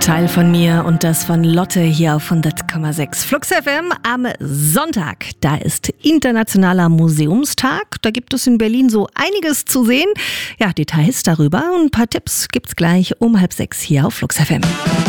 Teil von mir und das von Lotte hier auf 100,6 Flux FM am Sonntag. Da ist Internationaler Museumstag. Da gibt es in Berlin so einiges zu sehen. Ja, Details darüber und ein paar Tipps gibt's gleich um 5:30 hier auf Flux FM.